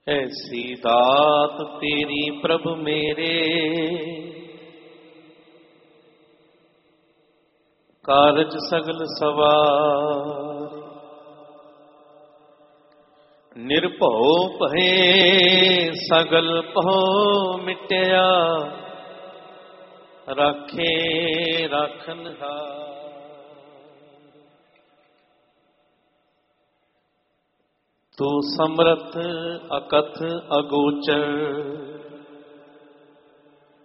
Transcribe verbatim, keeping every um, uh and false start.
ऐसी दात तेरी प्रभु मेरे, कारज सगल सवार। निर्भौ भये सगल भौ मिटया, राखे राखनहार। तू समर्थ अकथ अगोचर,